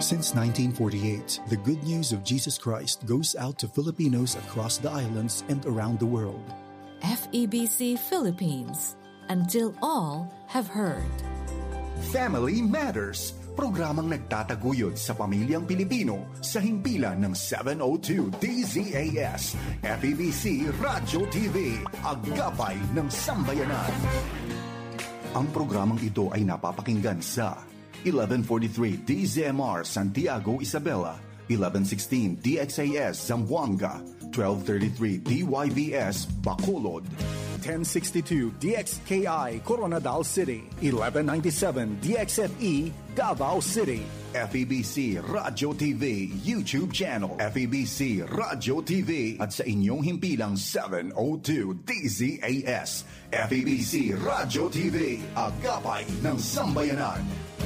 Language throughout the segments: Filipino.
Since 1948, the good news of Jesus Christ goes out to Filipinos across the islands and around the world. FEBC Philippines, until all have heard. Family Matters, programang nagtataguyod sa pamilyang Pilipino sa himpilan ng 702 DZAS, FEBC Radyo TV, Agapay ng Sambayanan. Ang programang ito ay napapakinggan sa 1143 DZMR Santiago, Isabela, 1116 DXAS Zamboanga, 1233 DYVS Bacolod, 1062 DXKI Coronadal City, 1197 DXFE Davao City, FEBC Radyo TV YouTube channel, FEBC Radyo TV at sa inyong himpilang 702 DZAS, FEBC Radyo TV, Agapay ng Sambayanan.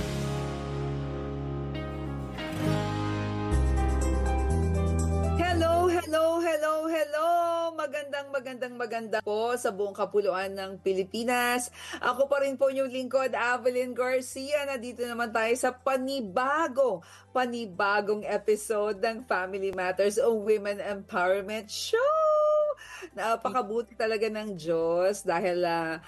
Hello! Magandang po sa buong kapuluan ng Pilipinas. Ako pa rin po yung lingkod, Avelyn Garcia. Nandito naman tayo sa panibagong episode ng Family Matters o Women Empowerment Show. Napakabuti talaga ng Diyos dahil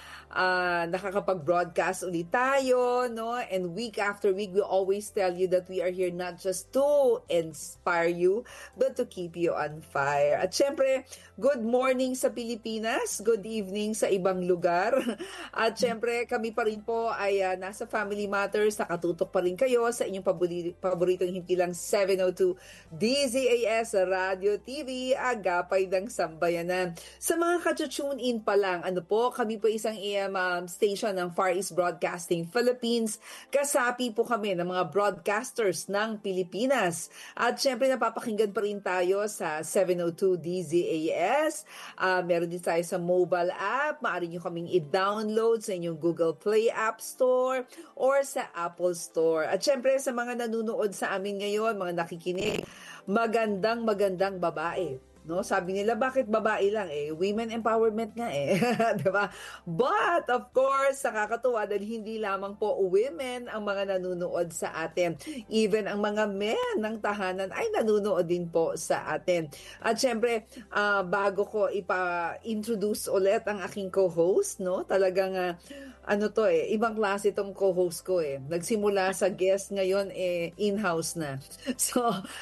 nakakapag-broadcast ulit tayo, no? And week after week, we always tell you that we are here not just to inspire you, but to keep you on fire. At syempre, good morning sa Pilipinas, good evening sa ibang lugar. At syempre, kami pa rin po ay nasa Family Matters, nakatutok pa rin kayo sa inyong paboritong himpilang 702 DZAS Radio TV, Agapay ng Sambayanan. Sa mga ka-tune in pa lang, kami po isang AM station ng Far East Broadcasting Philippines. Kasapi po kami ng mga broadcasters ng Pilipinas. At syempre, napapakinggan pa rin tayo sa 702 DZAS. Meron din tayo sa mobile app. Maaari nyo kaming i-download sa inyong Google Play App Store or sa Apple Store. At syempre, sa mga nanonood sa amin ngayon, mga nakikinig, magandang babae. No, sabi nila, bakit babae lang women empowerment nga diba? But of course, nakakatuwa dahil hindi lamang po women ang mga nanunood sa atin. Even ang mga men ng tahanan ay nanunood din po sa atin. At syempre, bago ko ipa-introduce ulit ang aking co-host, no? Talagang ibang klase itong co-host ko Nagsimula sa guest, ngayon in-house na. So,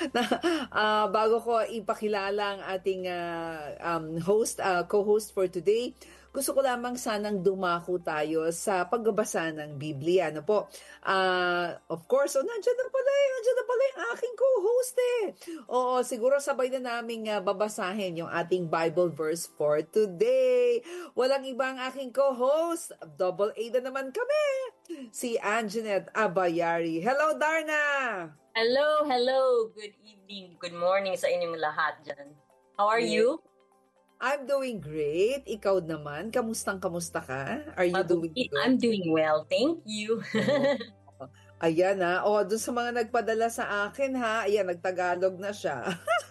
bago ko ipakilala ang ating co-host for today, gusto ko lamang sanang dumako tayo sa pagbabasa ng Biblia. Of course, nandiyan na pala yung aking co-host Oo, siguro sabay na naming babasahin yung ating Bible verse for today. Walang ibang aking co-host, double A na naman kami, si Anjanette Abayari. Hello, Darna! Hello! Good evening, good morning sa inyong lahat dyan. How are you? I'm doing great. Ikaw naman, kamusta ka? Are you doing good? I'm doing well, thank you. Ayan doon sa mga nagpadala sa akin ayan, nagtagalog na siya.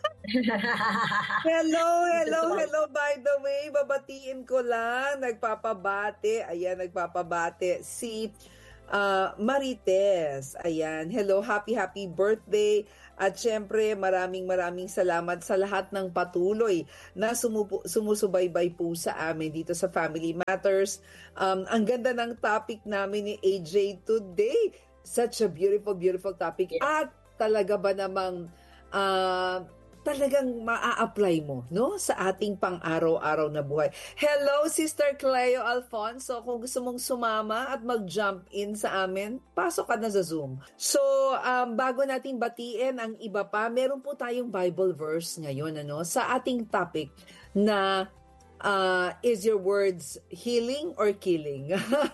Hello, by the way, babatiin ko lang, nagpapabate si Marites. Ayan, hello, happy birthday. At syempre, maraming salamat sa lahat ng patuloy na sumusubaybay po sa amin dito sa Family Matters. Ang ganda ng topic namin ni AJ today. Such a beautiful topic. At talaga ba namang talagang maa-apply mo, no? Sa ating pang-araw-araw na buhay. Hello, Sister Cleo Alfonso. Kung gusto mong sumama at mag-jump in sa amin, pasok ka na sa Zoom. So, bago natin batiin ang iba pa, meron po tayong Bible verse ngayon, sa ating topic na is your words healing or killing?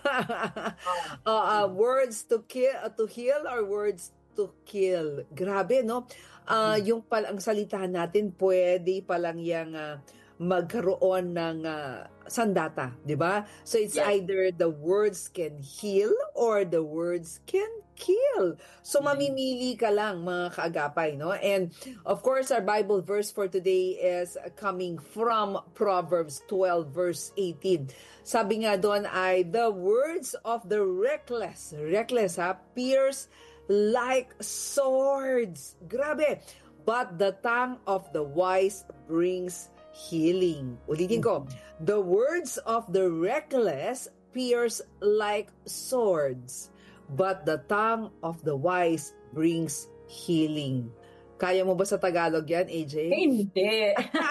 Words to heal or words to kill. Grabe, no? Yung ang salita natin, pwede palang yung magkaroon ng sandata, di ba? So it's either the words can heal or the words can kill. So mamimili ka lang, mga kaagapay, no? And of course, our Bible verse for today is coming from Proverbs 12 verse 18. Sabi nga doon ay, the words of the reckless pierce like swords. Grabe. But the tongue of the wise brings healing. Ulitin ko. The words of the reckless pierce like swords, but the tongue of the wise brings healing. Kaya mo ba sa Tagalog yan, AJ? Hindi.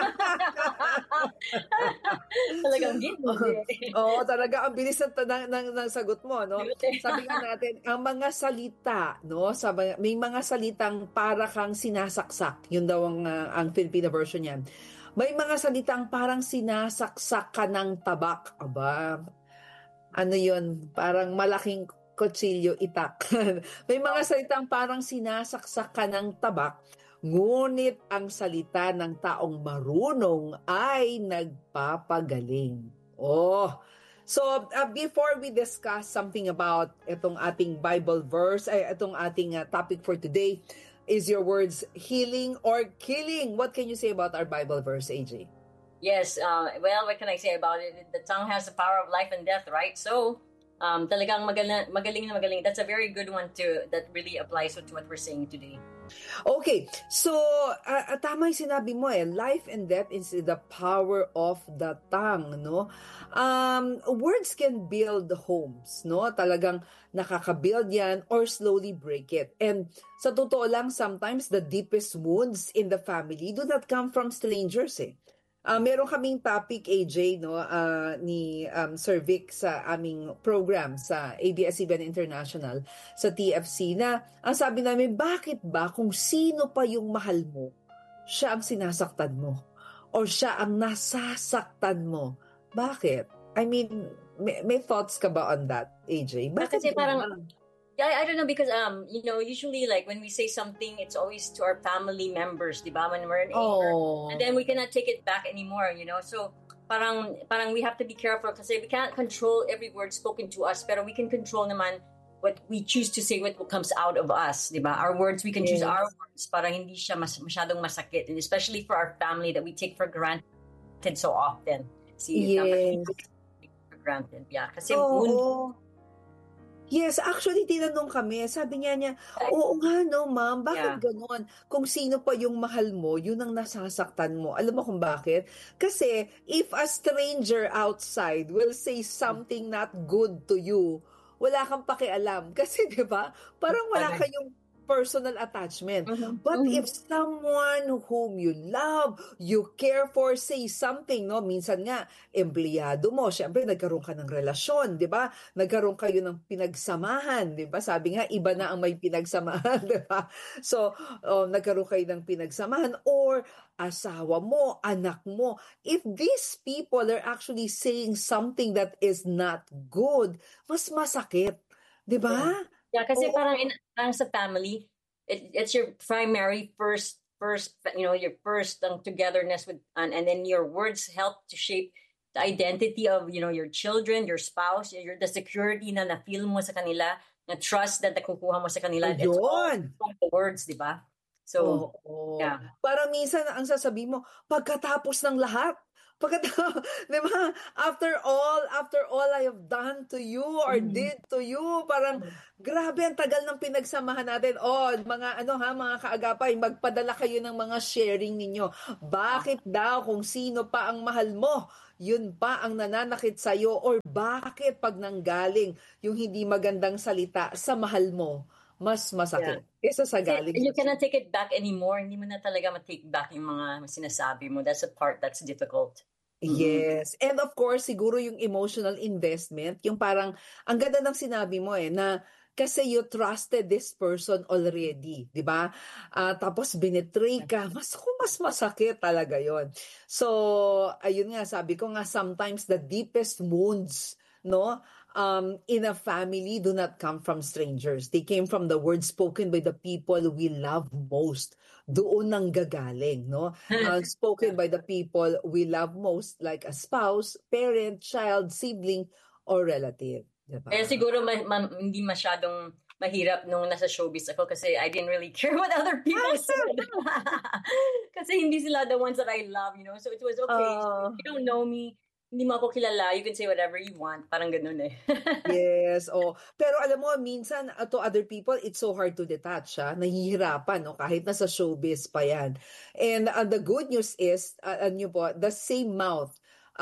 Talagang hindi. Oo, talaga ang bilis ng sagot mo, no? Sabi nga natin, ang mga salita, no? May mga salitang para kang sinasaksak. Yun daw ang Filipino version yan. May mga salitang parang sinasaksak ka ng tabak. Aba, ano yun? Parang malaking kutsilyo itak. May mga salitang parang sinasaksak ka ng tabak. Ngunit ang salita ng taong marunong ay nagpapagaling. Oh, so before we discuss something about itong ating Bible verse, itong ating topic for today, is your words healing or killing? What can you say about our Bible verse, AJ? Yes, well, what can I say about it? The tongue has the power of life and death, right? So, talagang magaling. That's a very good one too, that really applies to what we're saying today. Okay, so tama yung sinabi mo life and death is the power of the tongue, no? Words can build homes, no? Talagang nakaka-build yan or slowly break it. And sa totoo lang, sometimes the deepest wounds in the family do not come from strangers meron kaming topic, AJ, no, ni Sir Vic sa aming program sa ABS-CBN International sa TFC na ang sabi namin, bakit ba kung sino pa yung mahal mo, siya ang sinasaktan mo or siya ang nasasaktan mo? Bakit? I mean, may thoughts ka ba on that, AJ? Bakit kasi parang I don't know, because usually like when we say something, it's always to our family members, diba? When we're in anger, and then we cannot take it back anymore, So parang we have to be careful kasi we can't control every word spoken to us, pero we can control naman what we choose to say, what comes out of us, diba? Our words, we can choose our words para hindi siya masyadong masakit, and especially for our family that we take for granted so often. For granted, yeah. Kasi Yes, actually, tinanong kami. Sabi niya, oo nga no, ma'am, bakit ganon? Kung sino pa yung mahal mo, yun ang nasasaktan mo. Alam mo kung bakit? Kasi if a stranger outside will say something not good to you, wala kang pakialam. Kasi di ba, parang wala kayong personal attachment. But if someone whom you love, you care for, say something, no? Minsan nga, empleyado mo, syempre nagkaroon ka ng relasyon, di ba? Nagkaroon kayo ng pinagsamahan, di ba? Sabi nga, iba na ang may pinagsamahan, di ba? So, nagkaroon kayo ng pinagsamahan or asawa mo, anak mo. If these people are actually saying something that is not good, mas masakit, di ba? Yeah, kasi parang sa family, it's your primary first, your first togetherness with, and then your words help to shape the identity of, your children, your spouse, the security na na-feel mo sa kanila, na trust that nakukuha mo sa kanila. It's all from the words, di ba? So, yeah. Parang minsan ang sasabihin mo, pagkatapos ng lahat, di ba? After all I have done to you or did to you, parang grabe ang tagal ng pinagsamahan natin. Mga kaagapay, magpadala kayo ng mga sharing ninyo. Bakit daw kung sino pa ang mahal mo, yun pa ang nananakit sa'yo, or bakit pag nanggaling yung hindi magandang salita sa mahal mo, mas masakit kesa sa galing. You cannot take it back anymore. Hindi mo na talaga ma-take back yung mga sinasabi mo. That's the part that's difficult. Yes. And of course, siguro yung emotional investment, yung parang, ang ganda ng sinabi mo na kasi you trusted this person already, di ba? Tapos binetray ka, mas masakit talaga yon. So, ayun nga, sabi ko nga, sometimes the deepest wounds, no, in a family do not come from strangers. They came from the words spoken by the people we love most. Doon nang gagaling, no? Spoken by the people we love most, like a spouse, parent, child, sibling, or relative. Diba? Kaya siguro hindi masyadong mahirap nung nasa showbiz ako kasi I didn't really care what other people said. Kasi hindi sila the ones that I love, So it was okay. If you don't know me, hindi mo ako kilala, you can say whatever you want. Parang ganun eh. Yes, oh. Pero alam mo, minsan to other people, it's so hard to detach, ha? Nahihirapan, no? Kahit nasa showbiz pa yan. And the good news is, ano po, the same mouth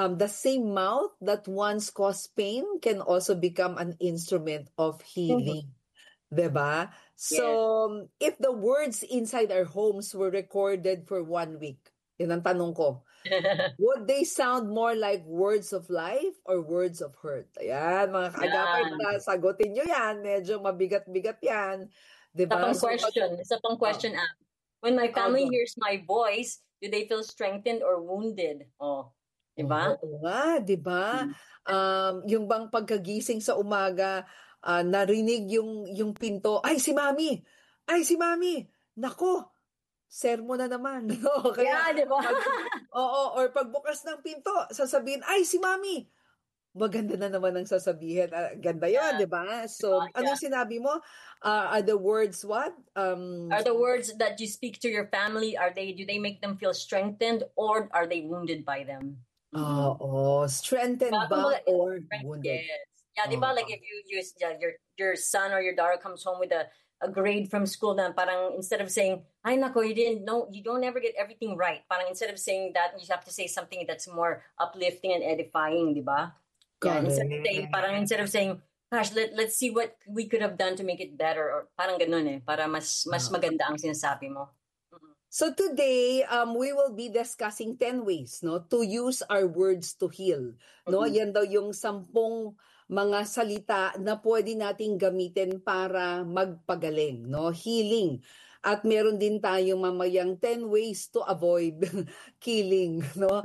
that once caused pain can also become an instrument of healing. 'Di ba? So, if the words inside our homes were recorded for 1 week, yun ang tanong ko. Would they sound more like words of life or words of hurt? Ayan, mga kaagapay, sagutin nyo yan. Medyo mabigat-bigat yan. Diba? Isa pang question. When my family hears my voice, do they feel strengthened or wounded? Oh, diba? Oo nga, diba? Yung bang pagkagising sa umaga, narinig yung pinto, ay si Mami! Ay si Mami! Nako! Sermo na naman. No? Kaya, diba? or pagbukas ng pinto, sasabihin, ay, si Mami! Maganda na naman ang sasabihin. Ganda yun, di ba? So, anong sinabi mo? Are the words what? Are the words that you speak to your family, do they make them feel strengthened or are they wounded by them? Strengthened ba or wounded? Yes. Yeah, di ba? Like if you use your son or your daughter comes home with a grade from school na parang instead of saying, ay nako, you don't ever get everything right. Parang instead of saying that, you have to say something that's more uplifting and edifying, di ba? Yeah, instead of saying, gosh, let's see what we could have done to make it better, or parang ganun eh, para mas maganda ang sinasabi mo. So today, we will be discussing 10 ways, no, to use our words to heal. No, yan daw yung 10 mga salita na pwede nating gamitin para magpagaling, no? Healing. At meron din tayong mamayang 10 ways to avoid killing, no?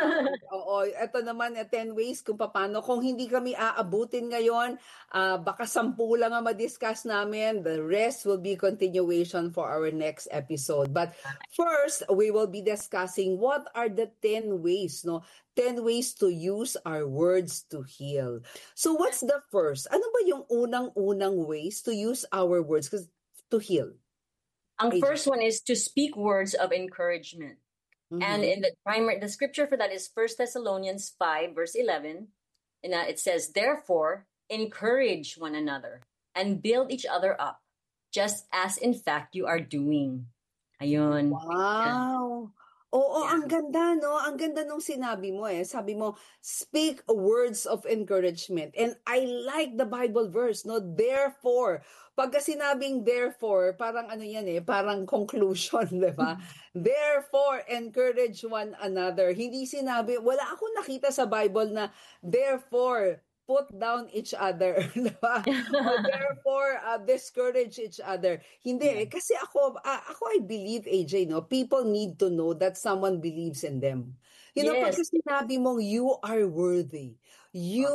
Ito naman 10 ways kung paano. Kung hindi kami aabutin ngayon, baka 10 lang ang ma-discuss namin. The rest will be continuation for our next episode. But first, we will be discussing what are the 10 ways, no? 10 ways to use our words to heal. So what's the first? Ano ba yung unang-unang ways to use our words to heal? Ang first one is to speak words of encouragement. And in the scripture for that is 1 Thessalonians 5 verse 11. And it says, therefore, encourage one another and build each other up, just as in fact you are doing. Ayun. Wow. Oo, ang ganda, no? Ang ganda nung sinabi mo eh. Sabi mo, speak words of encouragement. And I like the Bible verse, no? Therefore, pagka sinabing therefore, parang ano yan eh, parang conclusion, di ba? Therefore, encourage one another. Hindi sinabi, wala akong nakita sa Bible na therefore, put down each other, diba? Therefore, discourage each other. Hindi, kasi ako I believe, AJ, no, people need to know that someone believes in them. You know, pag sinabi mong you are worthy, you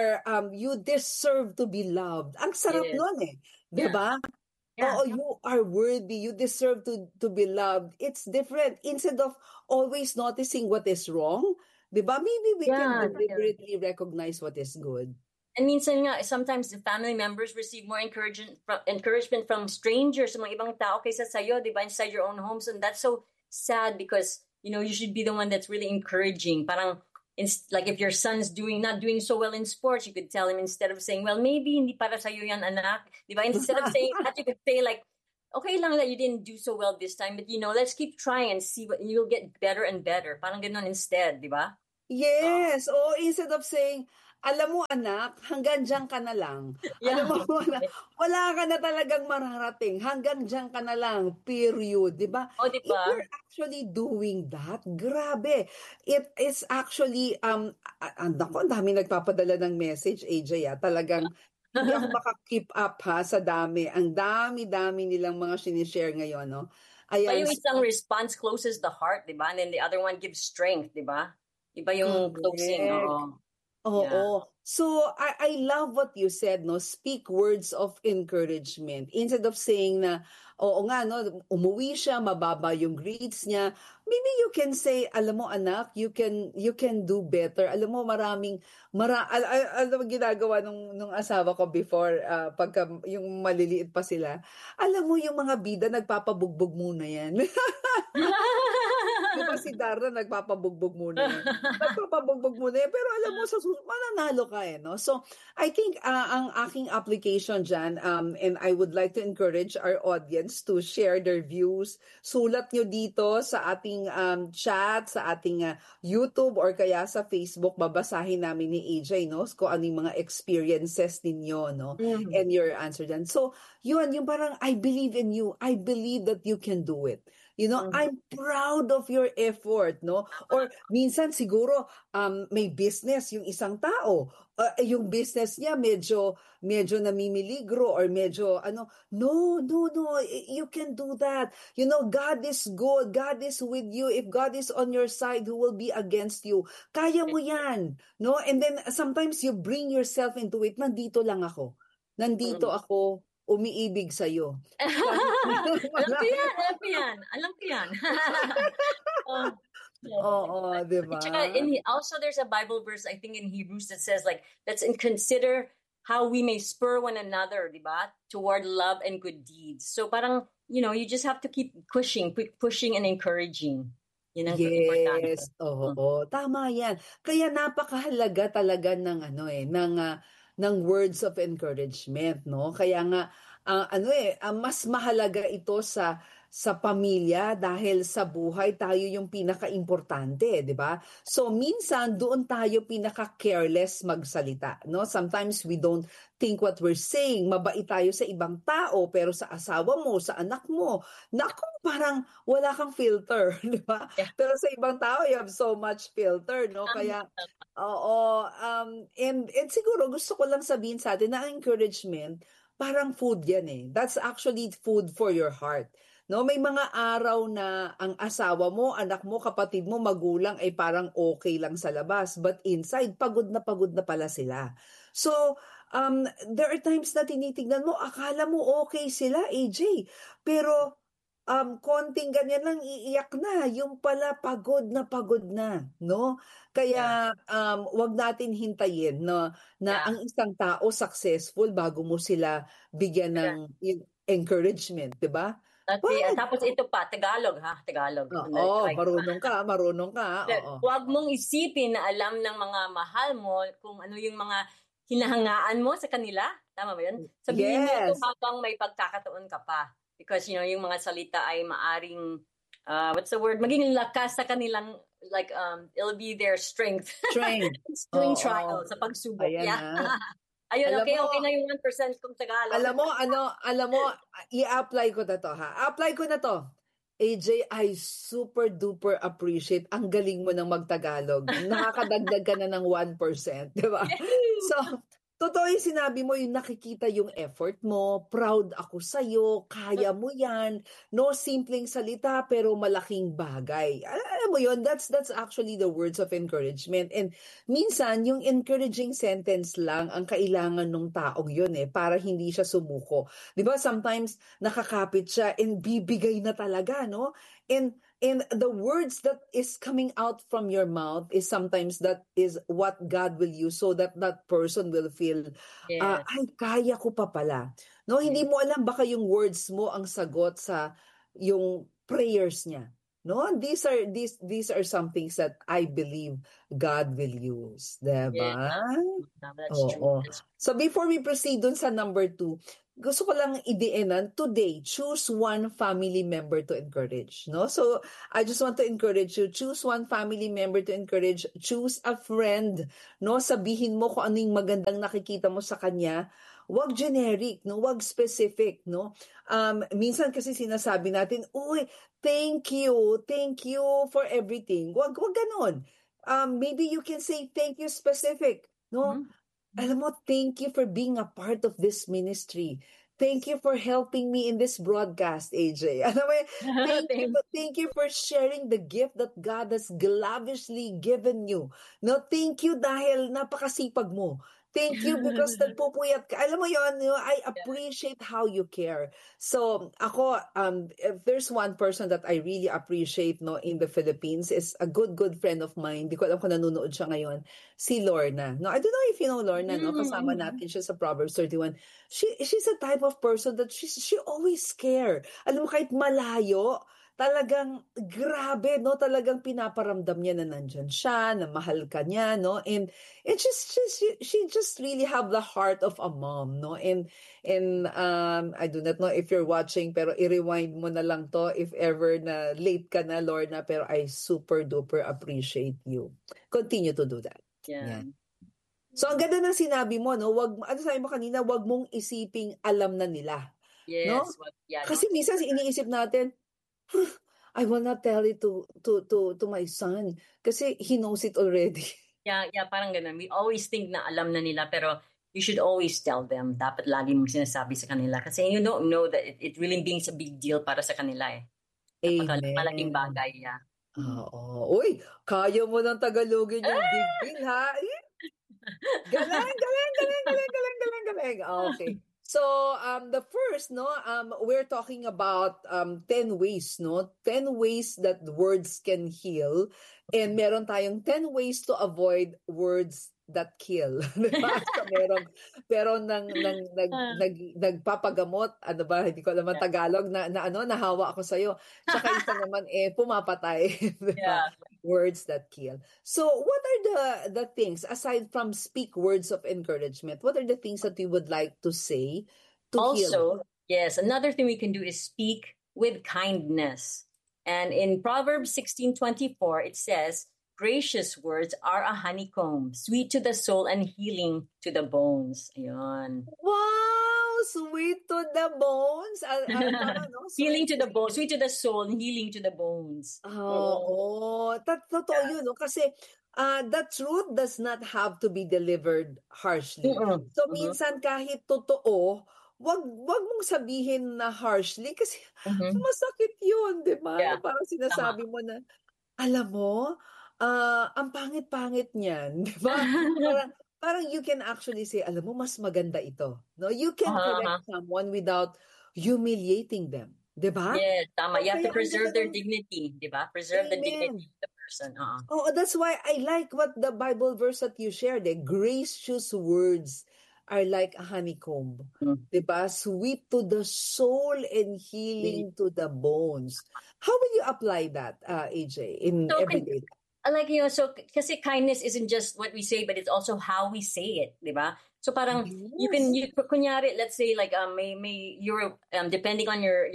deserve to be loved. Ang sarap nun eh, diba? You are worthy, you deserve to be loved. It's different. Instead of always noticing what is wrong, diba? Maybe we can deliberately recognize what is good. And minsan nga, sometimes the family members receive more encouragement from strangers, sa mga ibang tao kaysa sa'yo, diba? Inside your own homes. And that's so sad because, you know, you should be the one that's really encouraging. Parang, like if your son's not doing so well in sports, you could tell him instead of saying, well, maybe hindi para sa'yo yan, anak. Diba? Instead of saying that, you could say like, okay lang that you didn't do so well this time, but you know, let's keep trying and see what you'll get better and better. Parang ganun instead, di ba? Yes. Instead of saying, alam mo anak, hanggang dyan ka na lang. Alam mo, wala ka na talagang mararating. Hanggang dyan ka na lang. Period. Di ba? Di ba? If you're actually doing that, grabe. It is actually, ang dami nagpapadala ng message, AJ, talagang, hindi ako maka-keep up sa dami. Ang dami-dami nilang mga sinishare ngayon, no? Ayan. Yung isang response closes the heart, di ba? And then the other one gives strength, di ba? Iba yung closing. Oo. So, I love what you said, no? Speak words of encouragement. Instead of saying na, oo nga, no, umuwi siya, mababa yung grades niya. Maybe you can say, alam mo anak, you can do better. Alam mo, alam mo ginagawa nung asawa ko before, pagka yung maliliit pa sila. Alam mo, yung mga bida, nagpapabugbog muna yan. Di ba si Darna nagpapabugbog muna eh. Nagpapabugbog muna eh. Pero alam mo, mananalo ka eh. No? So, I think ang aking application dyan, and I would like to encourage our audience to share their views. Sulat nyo dito sa ating chat, sa ating YouTube or kaya sa Facebook, babasahin namin ni AJ, no? Kung ano yung mga experiences ninyo, no? And your answer dyan. So, yun, yung parang, I believe in you. I believe that you can do it. You know, I'm proud of your effort, no? Or minsan siguro may business yung isang tao. Yung business niya medyo namimiligro or medyo no, you can do that. You know, God is good. God is with you. If God is on your side, who will be against you? Kaya mo yan, no? And then sometimes you bring yourself into it. Nandito lang ako. Nandito ako. Umiibig sa'yo. Alam ko yan. Diba? Also, there's a Bible verse, I think in Hebrews, that says like, let's consider how we may spur one another, diba? Toward love and good deeds. So parang, you know, you just have to keep pushing and encouraging. Yun ang importante. Yes. Tama yan. Kaya napakahalaga talaga ng ng words of encouragement, no? Kaya nga mas mahalaga ito sa pamilya dahil sa buhay tayo yung pinaka-importante, 'di ba? So minsan doon tayo pinaka-careless magsalita, no? Sometimes we don't think what we're saying. Mabait tayo sa ibang tao pero sa asawa mo, sa anak mo, naku, parang wala kang filter, 'di ba? Yeah. Pero sa ibang tao you have so much filter, no? Kaya and siguro gusto ko lang sabihin sa atin na encouragement, parang food yan eh. That's actually food for your heart. No, may mga araw na ang asawa mo, anak mo, kapatid mo, magulang ay parang okay lang sa labas, but inside pagod na pala sila. So, there are times na tinitignan mo, akala mo okay sila, AJ, pero konting ganyan lang iiyak na, yung pala pagod na, no? Kaya wag natin hintayin na ang isang tao successful bago mo sila bigyan ng encouragement, 'di ba? Tapos ito pa, Tagalog. Marunong ka. Huwag mong isipin na alam ng mga mahal mo kung ano yung mga hinahangaan mo sa kanila. Tama ba yun? Sabihin mo ito habang may pagkakataon ka pa. Because, you know, yung mga salita ay maaring, what's the word? Maging lakas sa kanilang, like, it'll be their strength. During trial, sa pagsubok. Ayun, okay na yung 1% kung Tagalog. Alam mo, i-apply ko na to, ha? Apply ko na to. AJ, I super duper appreciate. Ang galing mo ng magtagalog. Nakakadagdag ka na ng 1%, di ba? So, totoo yung sinabi mo, yung nakikita yung effort mo, proud ako sa'yo, kaya mo yan, no simpleng salita pero malaking bagay. Alam mo yun, that's actually the words of encouragement. And minsan, yung encouraging sentence lang ang kailangan ng taong yun para hindi siya sumuko. Di ba? Sometimes nakakapit siya and bibigay na talaga, no? And the words that is coming out from your mouth is sometimes that is what God will use so that person will feel, ay, kaya ko pa pala. No, hindi mo alam, baka yung words mo ang sagot sa yung prayers niya. No, these are some things that I believe God will use. Diba? That's true. So before we proceed dun sa number 2, gusto ko lang i-DNan today, choose one family member to encourage, no? So, I just want to encourage you, choose one family member to encourage, choose a friend, no? Sabihin mo kung anong magandang nakikita mo sa kanya. Wag generic, no? Wag specific, no? Minsan kasi sinasabi natin, uy, thank you for everything. Wag ganon. Maybe you can say thank you specific, no? Mm-hmm. Alam mo, thank you for being a part of this ministry. Thank you for helping me in this broadcast, AJ. Alam mo, thank you for sharing the gift that God has lavishly given you. No, thank you dahil napakasipag mo. Thank you because nagpupuyat ka. Alam mo yun, I appreciate how you care. So, ako, if there's one person that I really appreciate in the Philippines, is a good friend of mine. Di ko alam kung nanonood siya ngayon. Si Lorna. No, I don't know if you know Lorna, no? Kasama natin siya sa Proverbs 31. She's a type of person that she always care. Alam mo, kahit malayo, talagang grabe, no? Talagang pinaparamdam niya na nandyan siya, na mahal ka niya, no? And she just really have the heart of a mom, no? And I do not know if you're watching, pero i-rewind mo na lang to if ever na late ka na, Lorna, pero I super duper appreciate you. Continue to do that. Yeah. So ang ganda ng sinabi mo, no? Ano sabi mo kanina, wag mong isiping alam na nila. Yes. No? Kasi minsan iniisip natin, I will not tell it to my son kasi he knows it already. Yeah, parang ganun. We always think na alam na nila, pero you should always tell them. Dapat lagi mong sinasabi sa kanila kasi you don't know that it really being a big deal para sa kanila eh. Amen. Malaking bagay, yeah. Oo. Uy, kaya mo ng Tagalogin yung big deal, ha? Galing. Okay. So, the first, no, we're talking about 10 ways, no? 10 ways that words can heal. And meron tayong 10 ways to avoid words that kill. Diba? So, nagpapagamot, ano ba, hindi ko naman Tagalog, nahawa ako sa'yo. Tsaka isa naman, pumapatay. Diba? Yeah. Words that kill. So, what are the things, aside from speak words of encouragement, what are the things that you would like to say to heal? Also, yes, another thing we can do is speak with kindness. And in Proverbs 16:24, it says, gracious words are a honeycomb, sweet to the soul and healing to the bones. Ayun. Wow! Sweet to the bones. No? Healing to the bones, sweet to the soul, and healing to the bones. Totoo yun, no? Kasi the truth does not have to be delivered harshly. So minsan kahit totoo, wag mong sabihin na harshly kasi masakit yun, di ba? Yeah. Parang sinasabi mo na, alam mo, ang pangit-pangit niyan, di ba? Parang you can actually say, alam mo, mas maganda ito. No, you can correct someone without humiliating them, di ba? Yeah, tama. You have to preserve their dignity, di ba? Preserve the dignity of the person. Oh, that's why I like what the Bible verse that you shared. Gracious words are like a honeycomb, di ba? Sweet to the soul and healing to the bones. How will you apply that, AJ, in everyday life? Like, so kasi kindness isn't just what we say, but it's also how we say it, di ba? So parang you kunyari, let's say like may you're depending on your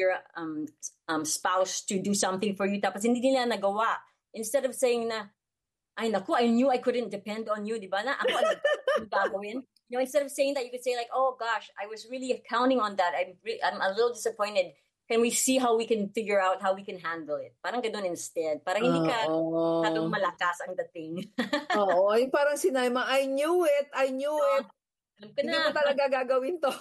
spouse to do something for you, tapos hindi nila nagawa. Instead of saying na, ay naku, I knew I couldn't depend on you, di ba? Na ako ano gagawin? You know, instead of saying that, you could say like, oh gosh, I was really counting on that. I'm a little disappointed. Can we see how we can figure out how we can handle it? Parang ganun instead. Parang hindi ka masyadong malakas ang dating. Oo, yung parang sinabi mo, I knew it. Hindi mo talaga gagawin to.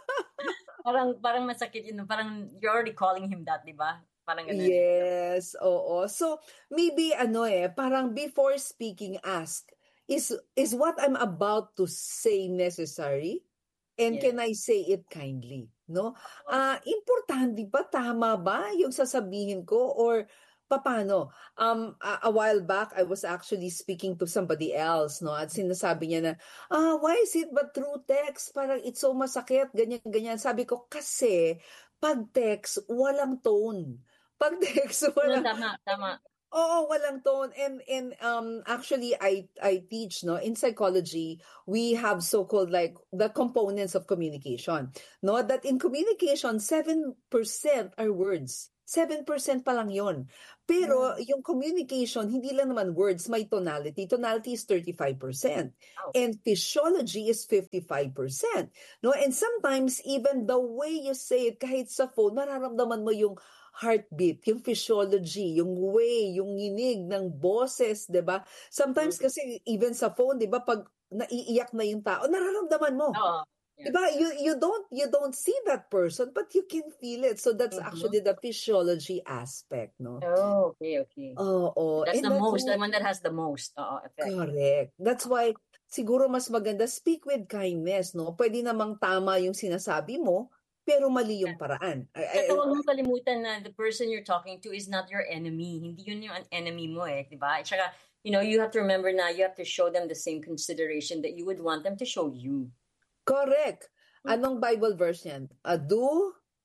parang masakit yun. Parang you're already calling him that, di ba? Parang ganun. Yes, oo. So, maybe parang before speaking, ask, is what I'm about to say necessary? And can I say it kindly? No? Importante ba? Tama ba yung sasabihin ko? Or paano? A while back, I was actually speaking to somebody else, no? At sinasabi niya na, why is it but through text? Parang it's so masakit, ganyan. Sabi ko, kasi pag text, walang tone. Pag text, walang... Tama. Oo, walang tone. And actually I teach, no, in psychology, we have so-called like the components of communication. No, that in communication 7% are words. 7% pa lang 'yon. Pero yung communication hindi lang naman words, may tonality. Tonality is 35%. And physiology is 55%. No, and sometimes even the way you say it kahit sa phone, nararamdaman mo yung heartbeat, yung physiology, yung way, yung nginig ng boses, 'di ba? Sometimes kasi even sa phone, 'di ba, pag naiiyak na yung tao, nararamdaman mo. Yeah. 'Di ba? You don't see that person, but you can feel it. So that's actually the physiology aspect, no? Oh, okay. Oo. That's the most, the one that has the most effect. Correct. That's why siguro mas maganda speak with kindness, no? Pwede namang tama yung sinasabi mo, pero mali yung paraan. At huwag mong kalimutan na the person you're talking to is not your enemy. Hindi yun yung enemy mo di ba? At saka, you have to remember na you have to show them the same consideration that you would want them to show you. Correct. Anong Bible verse yan? Do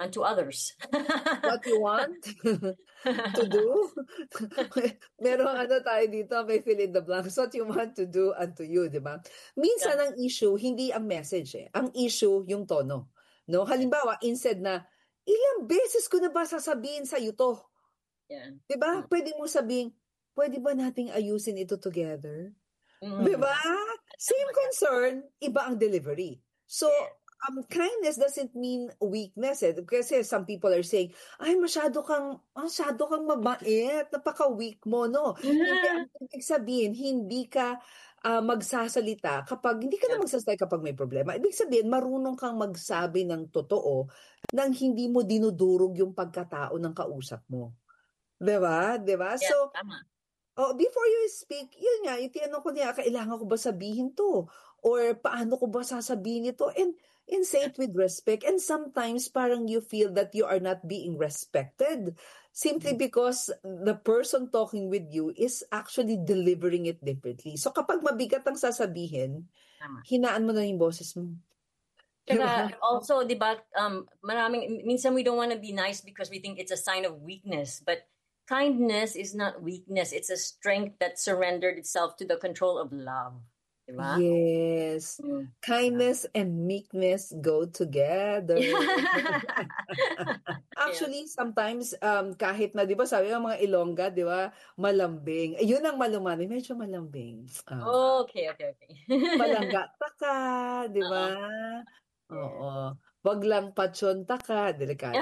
unto others. What you want to do? Merong tayo dito, may fill in the blanks. What you want to do unto you, di ba? Minsan ang issue, hindi ang message eh. Ang issue, yung tono. No? Halimbawa, instead na, ilang beses ko na ba sasabihin sa'yo to? Yeah. Di ba? Pwede mo sabihin, pwede ba nating ayusin ito together? Di ba? Same concern, iba ang delivery. So, kindness doesn't mean weakness eh. Kasi some people are saying, ay, masyado kang mabait, napaka-weak mo, no? Hindi, ang ibig sabihin, hindi ka magsasalita kapag, hindi ka na magsasalita kapag may problema. Ibig sabihin, marunong kang magsabi ng totoo nang hindi mo dinudurog yung pagkatao ng kausap mo. Diba? Diba? Yeah, so, tama. Before you speak, yun nga, itinanong ko niya, kailangan ko ba sabihin to? Or paano ko ba sasabihin ito? And say it with respect. And sometimes parang you feel that you are not being respected simply because the person talking with you is actually delivering it differently. So kapag mabigat ang sasabihin, hinaan mo na yung boses mo. Kaya also, di ba, minsan we don't want to be nice because we think it's a sign of weakness. But kindness is not weakness. It's a strength that surrendered itself to the control of love. Diba? Yes. Kindness and meekness go together. Actually, sometimes, kahit na, di ba, sabi ng mga Ilongga, di ba, malambing. Yun ang malumani, medyo malambing. Okay. Palangga ka, di ba? Oo. Wag lang patsyonta ka, delikado.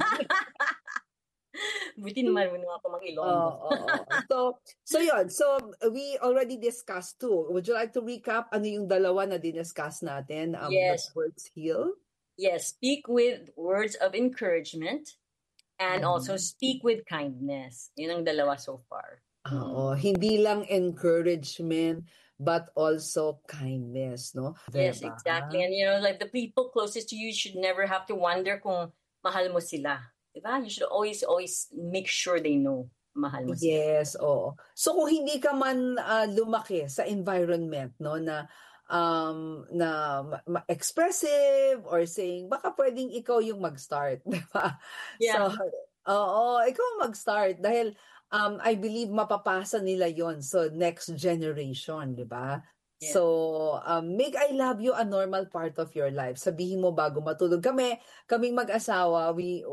Buti naman ako mag-Ilonggo. So yun. So we already discussed too. Would you like to recap ano yung dalawa na diniscuss natin? Yes. The words heal? Yes. Speak with words of encouragement and also speak with kindness. Yun ang dalawa so far. Hindi lang encouragement but also kindness, no? Yes, exactly. And like the people closest to you should never have to wonder kung mahal mo sila. Diba? You should always make sure they know mahal mo sila. Yes, oo. So kung hindi ka man lumaki sa environment, no, na expressive or saying baka pwedeng ikaw yung mag-start, diba? Yeah. So, ikaw mag-start dahil I believe mapapasa nila yon so next generation, diba? Yeah. So, make I love you a normal part of your life. Sabihin mo bago matulog. Kaming mag-asawa, we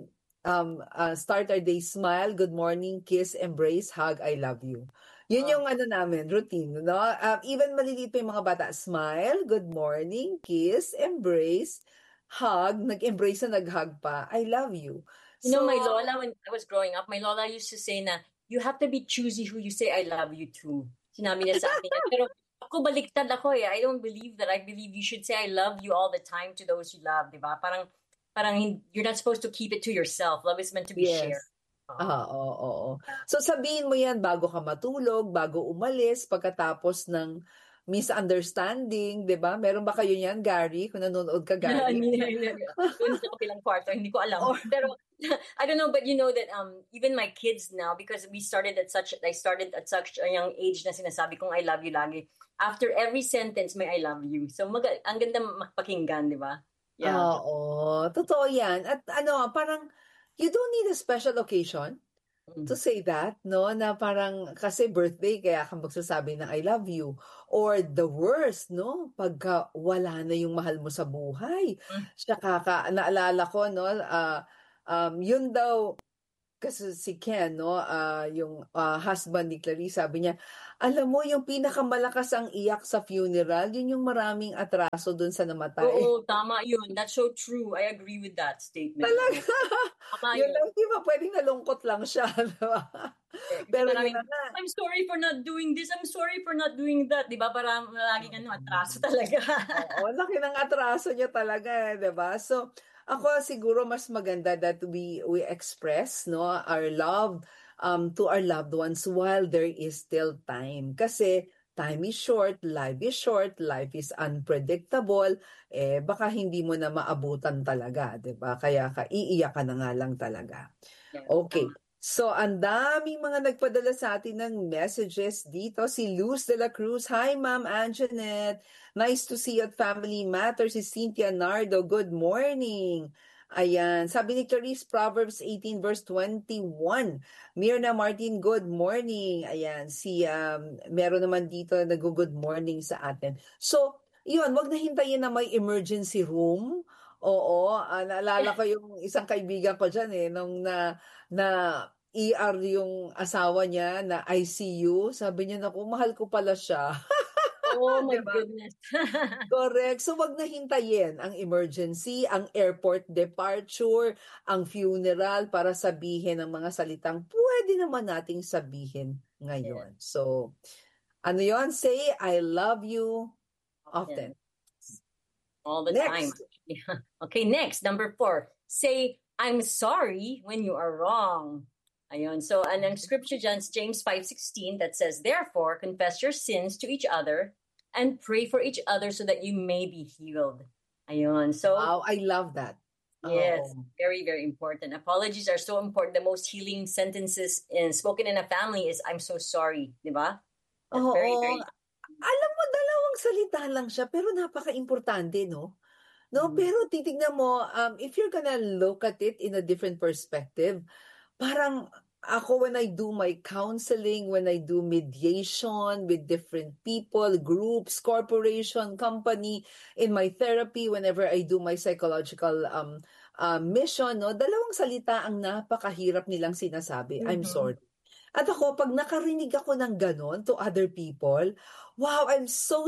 start our day, smile, good morning, kiss, embrace, hug, I love you. Yun yung namin, routine. No? Even maliliit pa yung mga bata, smile, good morning, kiss, embrace, hug, nag-embrace na nag-hug pa, I love you. My lola, when I was growing up, my lola used to say na, you have to be choosy who you say I love you to. Sinabi niya sa akin. Pero ako baliktad ako eh. I don't believe that. I believe you should say I love you all the time to those you love, di ba? Parang you're not supposed to keep it to yourself. Love is meant to be shared. Oo. So sabihin mo yan bago ka matulog, bago umalis, pagkatapos ng misunderstanding, di ba? Meron ba kayo yan, Gary? Kung nanonood ka, Gary? Doon sa kapilang kwarto, hindi ko alam. Pero I don't know, but you know that even my kids now, because I started at such a young age na sinasabi kong I love you lagi. After every sentence, may I love you. So ang ganda makapakinggan, di ba? Yeah. Oo, totoo yan. At parang you don't need a special occasion to say that, no? Na parang kasi birthday, kaya ka magsasabi na I love you. Or the worst, no? Pagka wala na yung mahal mo sa buhay. Naalala ko, no? Yun daw, kasi si Ken, no? Yung husband ni Clarice, sabi niya, alam mo, yung pinakamalakas ang iyak sa funeral, yun yung maraming atraso dun sa namatay. Oo, tama yun. That's so true. I agree with that statement. Talaga? Yun lang, di ba? Pwedeng nalungkot lang siya. Diba? Pero I'm sorry for not doing this. I'm sorry for not doing that. Di ba? Parang laging atraso talaga. Oo, laki ng atraso niya talaga. Di ba? So, ako siguro mas maganda that we express, no, our love to our loved ones while there is still time. Kasi time is short, life is unpredictable, baka hindi mo na maabutan talaga, 'di ba? Kaya iiyak ka na nga lang talaga. Okay. So, ang daming mga nagpadala sa atin ng messages dito. Si Luz de la Cruz. Hi, Ma'am Anjanette. Nice to see you at Family Matters. Si Cynthia Nardo. Good morning. Ayan. Sabi ni Clarice, Proverbs 18 verse 21. Mirna Martin, good morning. Ayan. Meron naman dito nag-good morning sa atin. So, yun, wag na hintayin na may emergency room. Oo. Naalala ko yung isang kaibigan ko dyan nung na ER yung asawa niya na ICU. Sabi niya, naku, mahal ko pala siya. Oh my Diba? goodness. Correct. So wag na hintayin ang emergency, ang airport departure, ang funeral para sabihin ang mga salitang pwede naman nating sabihin ngayon. So, ano yon? Say, I love you often. All the time. Okay, next, number 4. Say, I'm sorry when you are wrong. Ayun. So, ang scripture dyan is James 5:16 that says, therefore, confess your sins to each other and pray for each other so that you may be healed. Ayun. So, wow, I love that. Yes, very, very important. Apologies are so important. The most healing sentences spoken in a family is, I'm so sorry. Di ba? That's very, very... Alam mo, dalawang salita lang siya, pero napaka-importante, no? No, pero titignan mo, if you're gonna look at it in a different perspective, parang ako, when I do my counseling, when I do mediation with different people, groups, corporation, company, in my therapy, whenever I do my psychological mission, no, dalawang salita ang napakahirap nilang sinasabi. I'm sorry. At ako, pag nakarinig ako ng ganon to other people, wow, I'm so,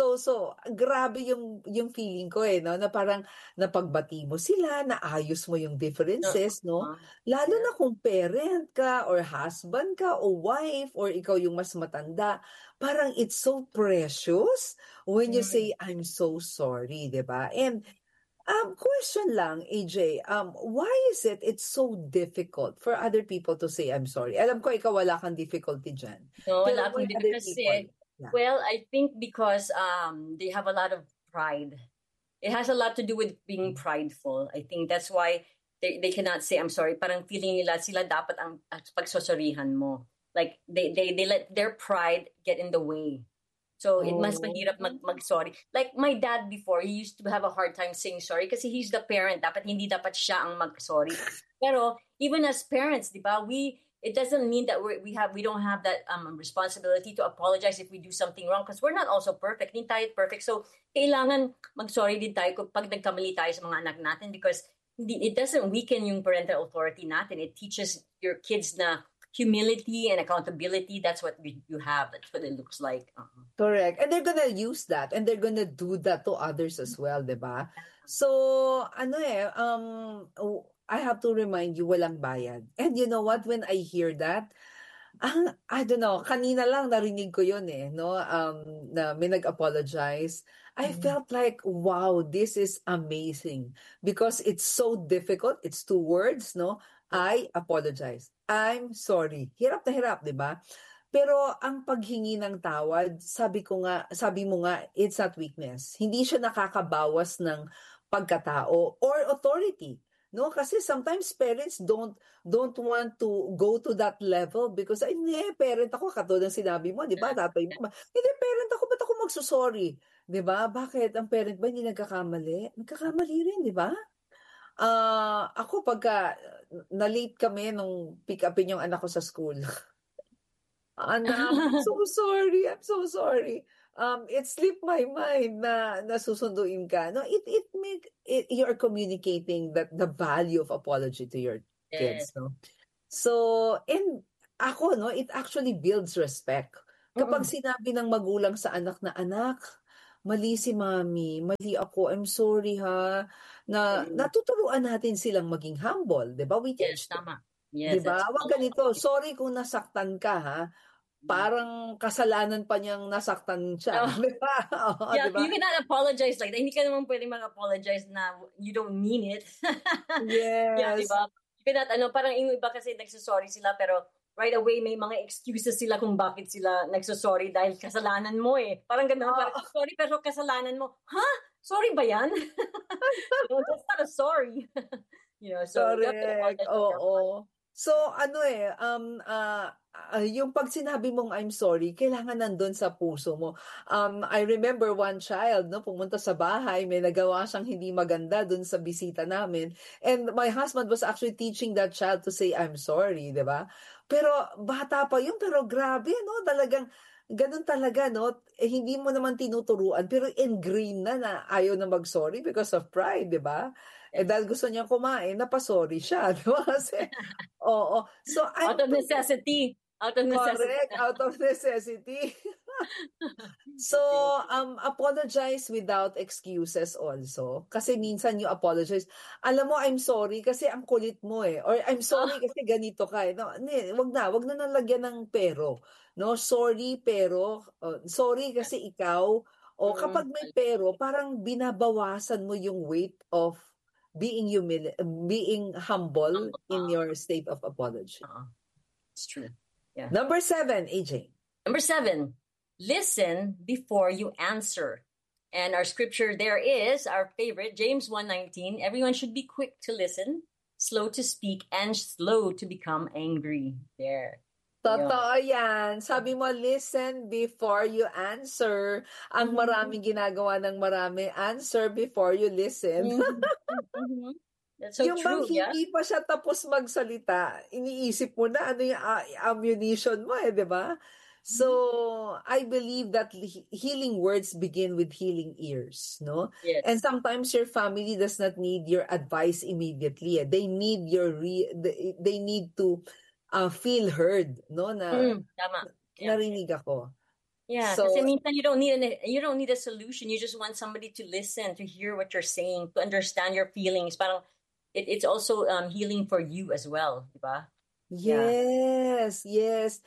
grabe yung feeling ko no, na parang napagbati mo sila, naayos mo yung differences, no? Lalo na kung parent ka, or husband ka, o wife, or ikaw yung mas matanda, parang it's so precious when you say, I'm so sorry, diba? And question lang, AJ, why is it's so difficult for other people to say I'm sorry? Alam ko ikaw wala kang difficulty dyan. No, wala akong difficulty. Well, I think because they have a lot of pride. It has a lot to do with being prideful. I think that's why they cannot say I'm sorry. Parang feeling nila sila dapat ang pagsosorihan mo. Like they let their pride get in the way. So, it mas mahirap mag-sorry. Like, my dad before, he used to have a hard time saying sorry kasi he's the parent. Hindi dapat siya ang mag-sorry. Pero, even as parents, di ba, it doesn't mean that we don't have that responsibility to apologize if we do something wrong because we're not also perfect. Hindi tayo perfect. So, kailangan mag-sorry din tayo pag nagkamali tayo sa mga anak natin because it doesn't weaken yung parental authority natin. It teaches your kids na humility and accountability, that's what you have. That's what it looks like. Correct. And they're gonna use that and they're gonna do that to others as well, diba? So, I have to remind you, walang bayad. And you know what? When I hear that, I don't know, kanina lang narinig ko yun no? Na may nag-apologize. I felt like, wow, this is amazing. Because it's so difficult. It's 2 words, no? I apologize. I'm sorry. Hirap na hirap, di ba? Pero ang paghingi ng tawad, sabi mo nga, it's not weakness. Hindi siya nakakabawas ng pagkatao or authority. No, kasi sometimes parents don't want to go to that level because parent ako, katulad ng sinabi mo, di ba? Tatay mo, hindi parent ako, ba't ako magsusorry? Di ba? Bakit? Ang parent ba hindi nagkakamali? Nagkakamali rin, di ba? Ako pagka na-late kami nung pick-upin yung anak ko sa school. Anak, I'm so sorry. It slipped my mind na nasusunduin ka. No, you're communicating that the value of apology to your kids, no? So, and ako, no, it actually builds respect. Kapag sinabi ng magulang sa anak na, anak, mali si mami, mali ako, I'm sorry ha, na natuturuan natin silang maging humble, di ba? We teach them. Tama. Yes, diba? Wag ganito, sorry kung nasaktan ka ha, parang kasalanan pa niyang nasaktan siya. Diba? Diba? You cannot apologize like that. Hindi ka naman pwede mag-apologize na you don't mean it. Yes. Yeah, diba? You cannot, parang yung iba kasi nagsasorry sila pero right away may mga excuses sila kung bakit sila nagsasorry dahil kasalanan mo Parang gano'n, parang sorry pero kasalanan mo. Sorry ba yan? That's not a sorry. So correct. Oo. So, yung pag sinabi mong I'm sorry, kailangan nandun sa puso mo. I remember one child, no, pumunta sa bahay, may nagawa siyang hindi maganda dun sa bisita namin. And my husband was actually teaching that child to say I'm sorry, di ba? Pero bata pa yun, pero grabe, no, talagang ganun talaga, no? Hindi mo naman tinuturuan, pero ingrained na ayaw na mag-sorry because of pride, di ba? Eh dahil gusto niya kumain, napasorry siya, di ba? Kasi, oo. So, Out of necessity. Correct, out of necessity. So, apologize without excuses also. Kasi minsan you apologize. Alam mo, I'm sorry kasi ang kulit mo eh. Or I'm sorry kasi ganito ka eh. No, wag na nalagyan ng pero. No, sorry pero, sorry kasi ikaw. O kapag may pero, parang binabawasan mo yung weight of being humble in your state of apology. It's true. Yeah. Number 7, AJ. Number 7, listen before you answer. And our scripture there is our favorite, James 1:19. Everyone should be quick to listen, slow to speak, and slow to become angry. There. Totoo yan. Sabi mo, listen before you answer. Ang maraming ginagawa ng marami, answer before you listen. That's so yung true, bang hindi pa siya tapos magsalita, iniisip mo na ano yung ammunition mo di ba? So, I believe that healing words begin with healing ears, no? Yes. And sometimes your family does not need your advice immediately. They need they need to feel heard, no? Na tama. narinig ako. Yeah, so, kasi minsan you don't need a solution. You just want somebody to listen, to hear what you're saying, to understand your feelings. Parang it's also healing for you as well, di ba? Yes, yes.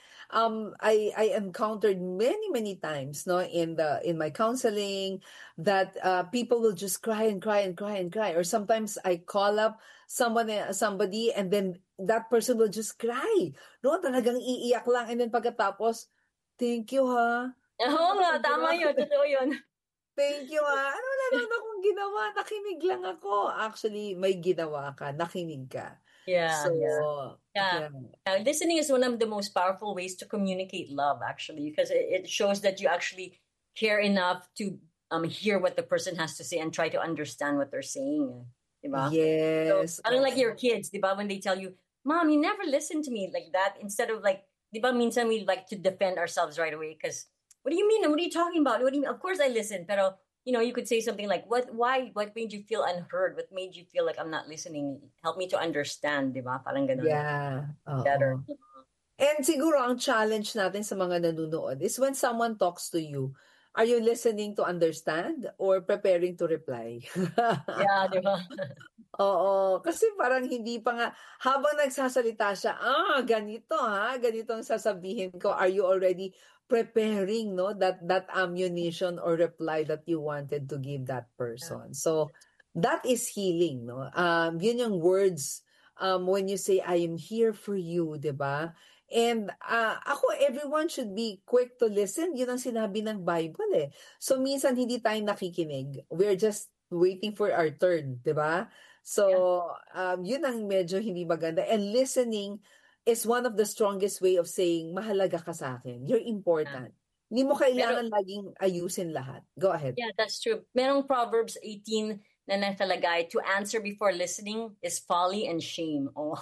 I encountered many times, no, in my counseling that people will just cry and cry and cry and cry, or sometimes I call up somebody and then that person will just cry, no, talagang iiyak lang, and then pagkatapos, thank you ha. Oo nga, tama yun, totoo yun. Thank you ha. Ano na naman akong ginawa? Nakinig lang ako. Actually, may ginawa ka. Nakinig ka. Yeah. Yeah. Listening is one of the most powerful ways to communicate love, actually, because it shows that you actually care enough to hear what the person has to say and try to understand what they're saying. Diba? Yes. So, like your kids, diba, when they tell you, Mom, you never listen to me like that, instead of like, diba, minsan we like to defend ourselves right away because, what do you mean? What are you talking about? What do you mean? Of course I listen, pero you could say something like, what made you feel unheard? What made you feel like I'm not listening? Help me to understand, di ba? Parang ganun. Yeah. Better. And siguro ang challenge natin sa mga nanonood is when someone talks to you, are you listening to understand or preparing to reply? Yeah, di ba? Oo, kasi parang hindi pa nga, habang nagsasalita siya, ganito ang sasabihin ko. Are you already preparing, no, that ammunition or reply that you wanted to give that person? So that is healing, no. Yun yung words when you say I am here for you, 'di ba? And everyone should be quick to listen. Yun ang sinabi ng Bible eh. So minsan hindi tayo nakikinig. We're just waiting for our turn, 'di ba? So yun ang medyo hindi maganda. And listening is one of the strongest way of saying, mahalaga ka sa akin. You're important. Hindi mo kailangan laging ayusin lahat. Go ahead. Yeah, that's true. Merong Proverbs 18 na nakalagay, to answer before listening is folly and shame. Oh.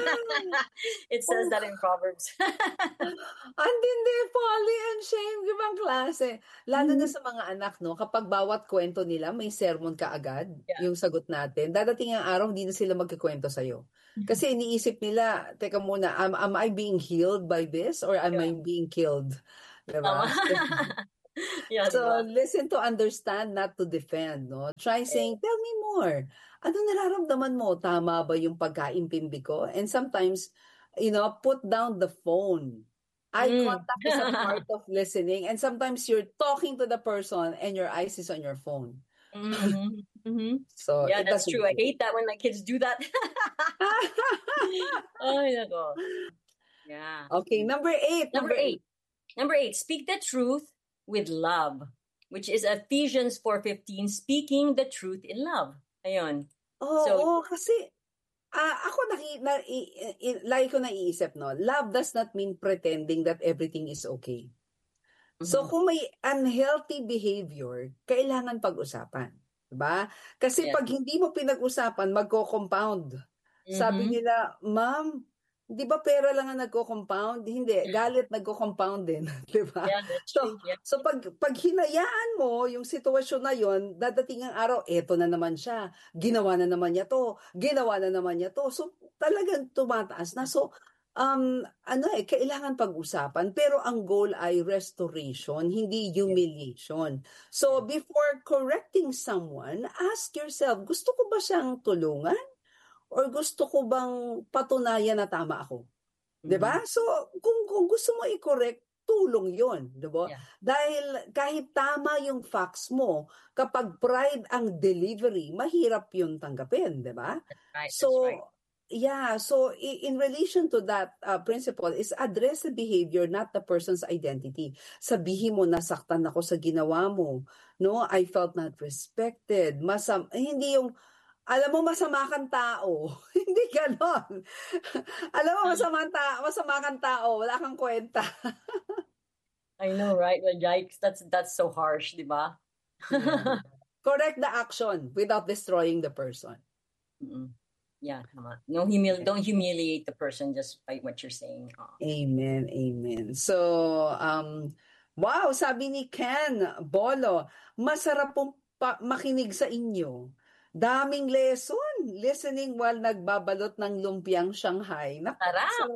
It says that in Proverbs. Andindi, folly and shame. Ibang klase. Lalo na sa mga anak, no? Kapag bawat kwento nila, may sermon ka agad, yung sagot natin. Dadating ang araw, hindi na sila magkikwento sa'yo. Kasi iniisip nila, teka muna, am I being healed by this or am I being killed? Diba? So, listen to understand, not to defend, no? Try saying, tell me more. Ano nararamdaman mo? Tama ba yung pagkaintindi ko? And sometimes, put down the phone. Eye contact is a part of listening. And sometimes you're talking to the person and your eyes is on your phone. So yeah, that's true. I hate that when my kids do that. Yeah. Okay, number 8. Number 8, speak the truth with love, which is Ephesians 4:15, speaking the truth in love. Ayun. Kasi Ako lagi ko naiisip, no, love does not mean pretending that everything is okay. So kung may unhealthy behavior, kailangan pag-usapan. Diba? Kasi pag hindi mo pinag-usapan, magko-compound. Sabi nila, ma'am, di ba pera lang ang nagko-compound? Hindi, galit nagko-compound din. Diba? Yeah, that's true. So pag hinayaan mo yung sitwasyon na yon, dadating ang araw, eto na naman siya. Ginawa na naman niya to. Ginawa na naman niya to. So talagang tumataas na. So kailangan pag-usapan. Pero ang goal ay restoration, hindi humiliation. So, before correcting someone, ask yourself, gusto ko ba siyang tulungan? Or gusto ko bang patunayan na tama ako? Diba? So, kung gusto mo i-correct, tulong yon, diba? Yeah. Dahil kahit tama yung facts mo, kapag pride ang delivery, mahirap yun tanggapin, diba? Right, so, that's right. Yeah, so in relation to that principle is address the behavior, not the person's identity. Sabihin mo, nasaktan ako sa ginawa mo. No, I felt not respected. Hindi yung, alam mo, masama kang tao. Hindi ganon. Alam mo, masama kang tao. Wala kang kwenta. I know, right? Well, yikes, that's so harsh, di ba? Correct the action without destroying the person. Yeah, don't humiliate the person just by what you're saying. Amen. So, wow, sabi ni Ken Bolo, masarap pong makinig sa inyo. Daming lesson. Listening while nagbabalot ng lumpiang Shanghai. Sarap!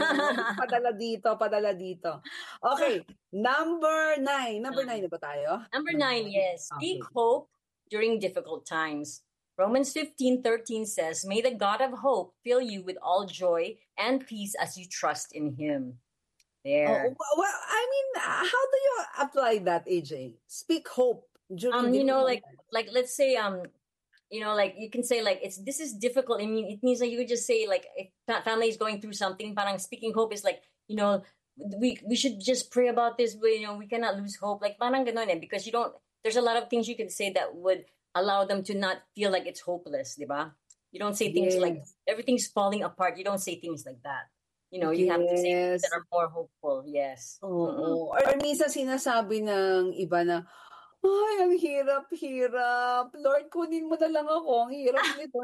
Padala dito. Okay, number 9. Number 9 na ba tayo? Number 9, yes. Speak hope during difficult times. Romans 15:13 says, "May the God of hope fill you with all joy and peace as you trust in Him." There. Well, I mean, how do you apply that, AJ? Speak hope during like let's say like you can say like this is difficult. I mean, it means like you could just say like if family is going through something, parang speaking hope is like, we should just pray about this, but we cannot lose hope. Like parang ganon because there's a lot of things you can say that would allow them to not feel like it's hopeless, diba? You don't say things like everything's falling apart. You don't say things like that. You have to say things that are more hopeful. Yes. Or minsan sinasabi ng iba na, ay, ang hirap. Lord, kunin mo na lang ako. Ang hirap nito.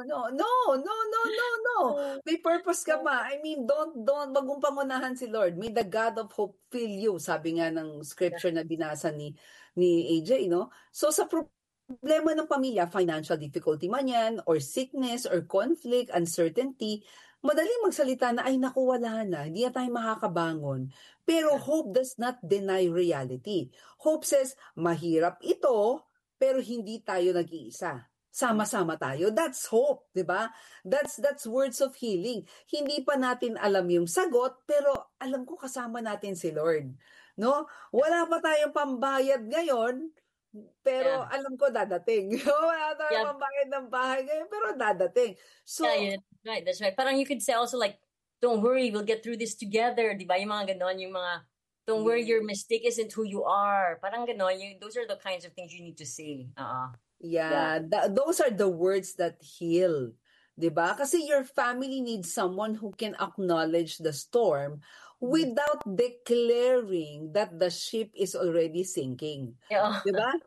No. May purpose ka pa. I mean, don't, wag mong pangunahan si Lord. May the God of hope fill you. Sabi nga ng scripture na binasa ni AJ, no? So sa problema ng pamilya, financial difficulty man yan, or sickness, or conflict, uncertainty, madaling magsalita na, ay naku, wala na, hindi na tayo makakabangon. Pero hope does not deny reality. Hope says, mahirap ito, pero hindi tayo nag-iisa. Sama-sama tayo. That's hope, di ba? That's words of healing. Hindi pa natin alam yung sagot, pero alam ko kasama natin si Lord. No? Wala pa tayong pambayad ngayon, pero alam ko dadating. Wala tayong pambayad ng bahay ngayon, pero dadating. So, that's right. Parang you could say also like, don't worry, we'll get through this together. Di ba? Yung mga ganon, yung mga, don't worry, your mistake isn't who you are. Parang ganon, those are the kinds of things you need to say. Those are the words that heal. Di ba? Kasi your family needs someone who can acknowledge the storm without declaring that the ship is already sinking. Yeah. Di ba?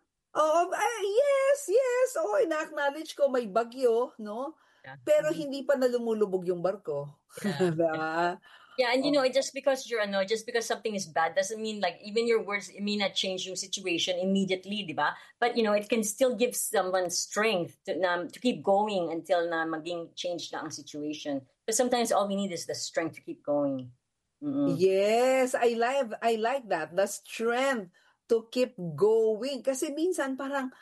Yes. Ina-acknowledge ko may bagyo, no? Yeah. Pero hindi pa na lumulubog yung barko. Yeah, and just because just because something is bad doesn't mean like even your words, it may not change yung situation immediately, di ba? But it can still give someone strength to keep going until na maging change na ang situation. But sometimes all we need is the strength to keep going. Yes, I like that. The strength to keep going. Kasi minsan parang,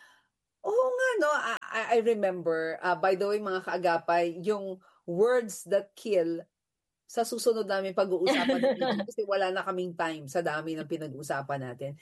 I remember, by the way, mga kaagapay, yung words that kill, sa susunod namin pag-uusapan natin, kasi wala na kaming time sa dami ng pinag-uusapan natin.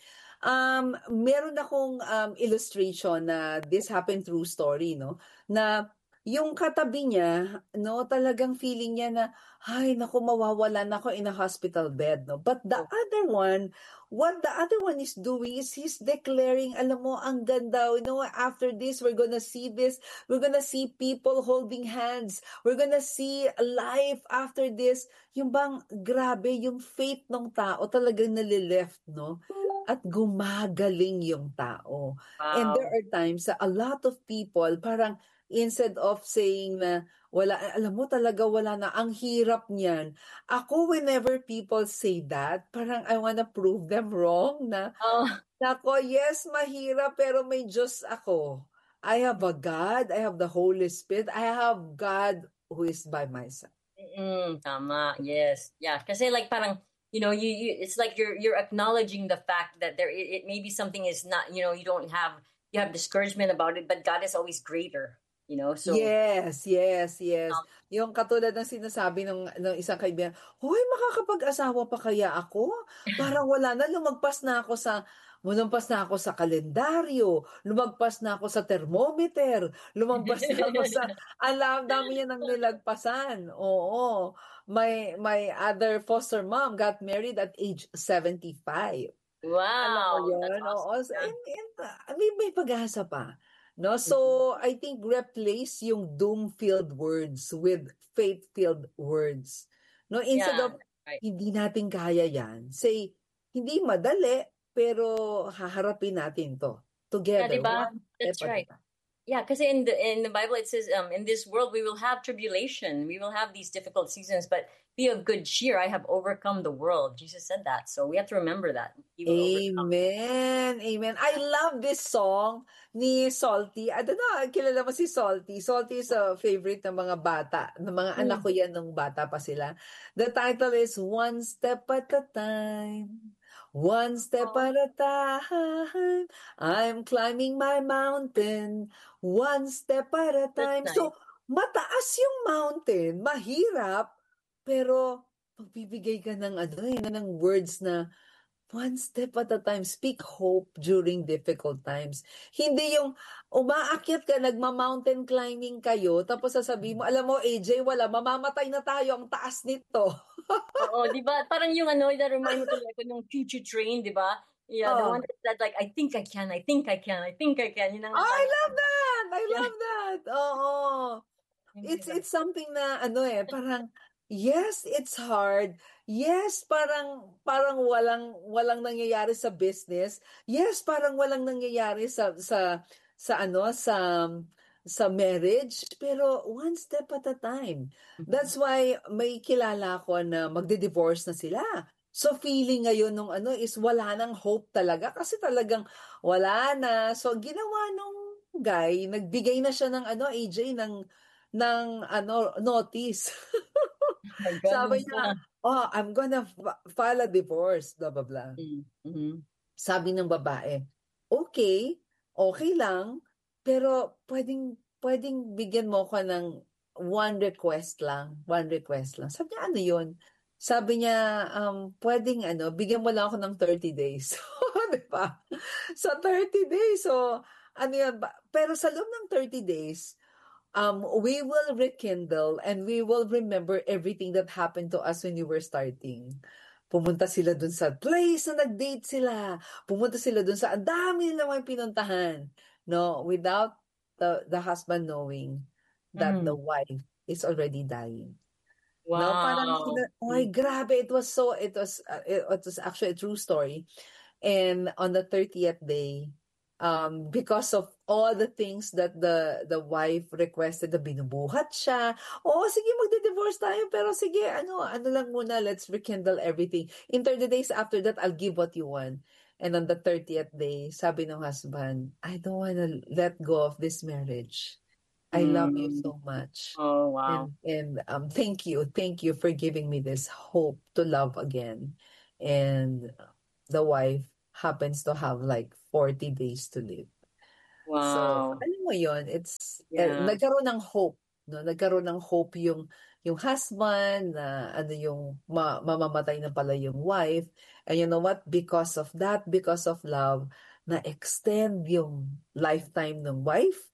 Meron akong illustration na this happened through story, no? Na yung katabi niya, no, talagang feeling niya na, ay, naku, mawawalan ako in a hospital bed, no. But the other one, what the other one is doing is he's declaring, alam mo, ang ganda, after this, we're gonna see this, we're gonna see people holding hands, we're gonna see life after this. Yung bang, grabe, yung faith ng tao talagang nalileft, no? At gumagaling yung tao. And there are times that a lot of people, parang, instead of saying na wala, alam mo talaga wala na, ang hirap niyan. Ako, whenever people say that, parang I wanna prove them wrong na, nako, yes, mahirap, pero may Diyos ako. I have a God, I have the Holy Spirit, I have God who is by my side. Tama, yes. Yeah, kasi like parang, you it's like you're acknowledging the fact that it maybe something is not, you have discouragement about it, but God is always greater. So yes. Yung katulad ng sinasabi ng isang kaibigan, hoy, makakapag-asawa pa kaya ako? Parang wala na, lumagpas na ako sa kalendaryo, lumagpas na ako sa thermometer, lumagpas na ako sa, alam, dami niya nang nilagpasan. Oo. My other foster mom got married at age 75. Wow. Alam mo yun? Awesome. Oo. And may pag-asa pa. No, so I think replace yung doom-filled words with faith-filled words. No, instead of hindi natin kaya yan, say hindi madali pero haharapin natin to together. Yeah, diba? That's right. Yeah, because in the Bible it says, in this world we will have tribulation, we will have these difficult seasons, but be of good cheer. I have overcome the world. Jesus said that, so we have to remember that. Amen. I love this song ni Salty. I don't know, kilala mo si Salty. Salty is a favorite ng mga bata, ng mga anak ko yan nung bata pa sila. The title is One Step at a Time. One step at a time, I'm climbing my mountain. One step at a time. So, mataas yung mountain, mahirap, pero pagbibigay ka ng ng words na one step at a time, speak hope during difficult times. Hindi yung umaakyat ka, nagma-mountain climbing kayo, tapos sasabihin mo, alam mo, AJ, wala, mamamatay na tayo, ang taas nito. Oo, di ba? Parang yung that remind mo tuloy ko nung choo-choo train, di ba? Yeah, the one that like, I think I can. I love that! I love that! Oo. It's something na, parang, yes, it's hard. Yes, parang walang nangyayari sa business. Yes, parang walang nangyayari sa marriage, pero one step at a time. That's why may kilala ko na magde-divorce na sila. So feeling ngayon nung is wala nang hope talaga kasi talagang wala na. So ginawa nung guy, nagbigay na siya ng AJ ng notice. Sabi niya, I'm gonna file a divorce, blah blah blah. Mm-hmm. Sabi ng babae, okay lang, pero pwedeng bigyan mo ko ng one request lang. Sabi niya, ano yun? Sabi niya, pwedeng bigyan mo lang ako ng 30 days. Diba? So 30 days, so ano yan? Pero sa loob ng 30 days, we will rekindle and we will remember everything that happened to us when you were starting. Pumunta sila dun sa place na nag-date sila. Pumunta sila dun sa ang dami nila may pinuntahan. No, without the husband knowing that the wife is already dying. Wow. No, parang grabe, it was actually a true story. And on the 30th day, because of all the things that the wife requested, na binubuhat siya. Sige, magde-divorce tayo, pero sige, ano lang muna, let's rekindle everything. In 30 days after that, I'll give what you want. And on the 30th day, sabi ng husband, I don't wanna let go of this marriage. I love you so much. Oh, wow. And thank you for giving me this hope to love again. And the wife happens to have like 40 days to live. Wow. So, alam mo yun, it's nagkaroon ng hope, no? Nagkaroon ng hope yung husband na yung mamamatay na pala yung wife. And you know what? Because of that, because of love, na extend yung lifetime ng wife,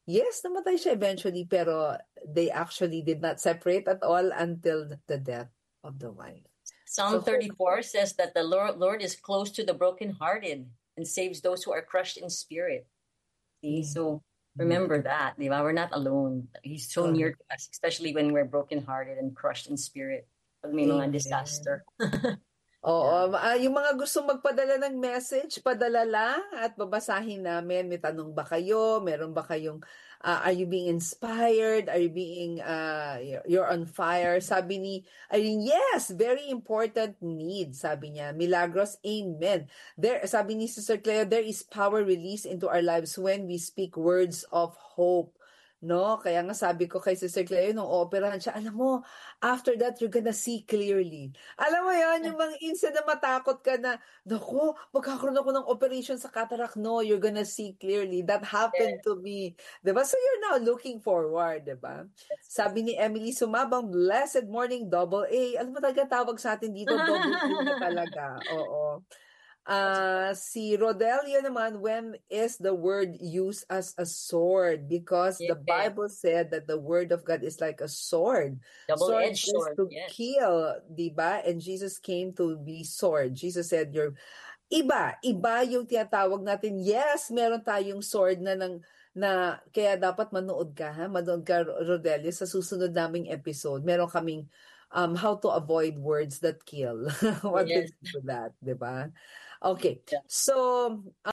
Yes, namatay siya eventually, pero they actually did not separate at all until the death of the wife. Psalm 34 says that the Lord is close to the brokenhearted and saves those who are crushed in spirit. See, so remember that, di ba? We're not alone. He's so near to us, especially when we're brokenhearted and crushed in spirit. Pag may mga disaster. Oo, yung mga gusto magpadala ng message, padala lang at babasahin namin. May tanong ba kayo? Meron ba kayong, are you being inspired? Are you being, you're on fire? Sabi ni Irene, yes, very important need. Sabi niya, Milagros, amen. Sabi ni Sister Cleo, there is power released into our lives when we speak words of hope. No, kaya nga sabi ko kay Sister Cleo nung operahan siya, alam mo, after that, you're gonna see clearly. Alam mo yan, yung mga instant na matakot ka na, naku, magkakaroon ako ng operation sa cataract. No, you're gonna see clearly. That happened to me. Diba? So you're now looking forward, diba? Sabi ni Emily Sumabang, blessed morning, double A. Alam mo talaga tawag sa atin dito, double A na talaga. Oo. Si Rodelio naman, when is the word used as a sword? Because the Bible said that the word of God is like a sword. Double-edged sword. To kill, diba? And Jesus came to be sword. Jesus said, iba yung tinatawag natin. Yes, meron tayong sword na kaya dapat manood ka, Rodelio, sa susunod naming episode. Meron kaming how to avoid words that kill. What is that, diba? Okay, so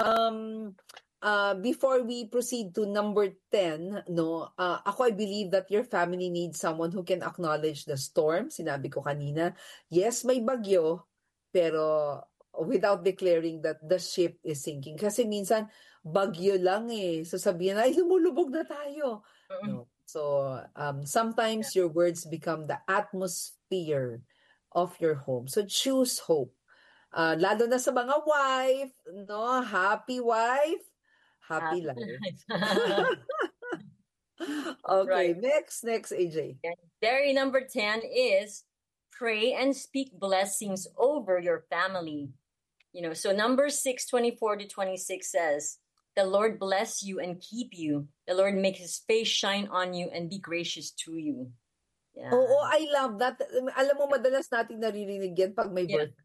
before we proceed to number 10, ako I believe that your family needs someone who can acknowledge the storm. Sinabi ko kanina, yes, may bagyo, pero without declaring that the ship is sinking. Kasi minsan, bagyo lang So sabihin na, ay, lumulubog na tayo. No. So sometimes your words become the atmosphere of your home. So choose hope. Lalo na sa mga wife, happy wife, happy life. Okay, next AJ. Very number 10 is pray and speak blessings over your family. So Numbers 6:24-26 says, the Lord bless you and keep you. The Lord make his face shine on you and be gracious to you. Yeah. Oo, I love that. Alam mo, madalas natin naririnig yan pag may birthday.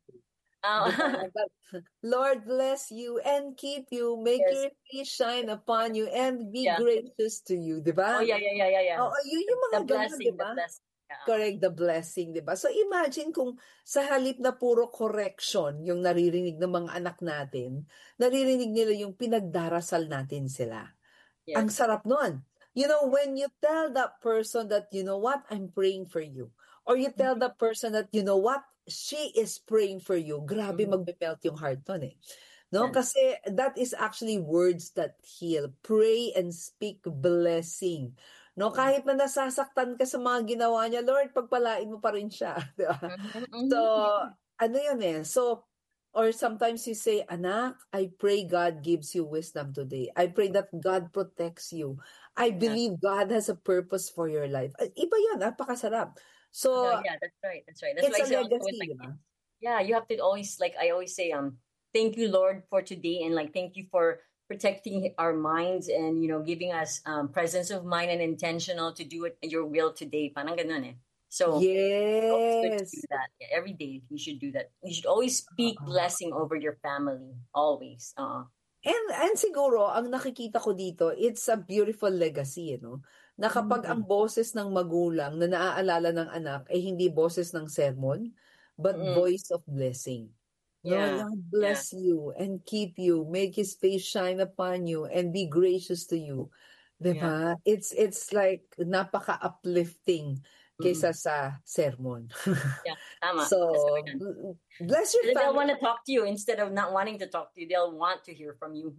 Lord bless you and keep you, make your face shine upon you and be gracious to you, di ba? Oh, yeah. Oo, yun yung mga ganun, di ba? Correct, the blessing, di ba? So imagine kung sa halip na puro correction yung naririnig ng mga anak natin, naririnig nila yung pinagdarasal natin sila. Yes. Ang sarap nun. When you tell that person that, you know what, I'm praying for you. Or you tell that person that, you know what, she is praying for you. Grabe, magbe-melt yung heart nun No, kasi that is actually words that heal. Pray and speak blessing. No, kahit na nasasaktan ka sa mga ginawa niya, Lord, pagpalain mo pa rin siya. Diba? So, ano yun So, or sometimes you say, anak, I pray God gives you wisdom today. I pray that God protects you. I believe God has a purpose for your life. Iba yun, napakasarap. So, that's right. That's it's a legacy, diba? Yeah, you have to always, I always say, thank you, Lord, for today, and thank you for protecting our minds and, giving us presence of mind and intentional to do it your will today. Parang ganun So, yes, do that. Yeah, every day you should do that. You should always speak blessing over your family, always. And siguro, ang nakikita ko dito, it's a beautiful legacy, na kapag ang boses ng magulang na naaalala ng anak ay hindi boses ng sermon, but voice of blessing. Lord bless you and keep you, make his face shine upon you and be gracious to you. Diba? It's like napaka-uplifting kaysa sa sermon. Tama. So, bless your family. They'll want to talk to you instead of not wanting to talk to you. They'll want to hear from you.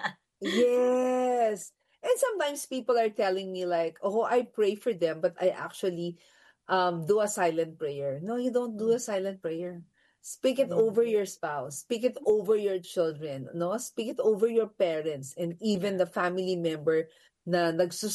Yes. And sometimes people are telling me I pray for them, but I actually do a silent prayer. No, you don't do a silent prayer. Speak it over your spouse. Speak it over your children. No, speak it over your parents and even the family member na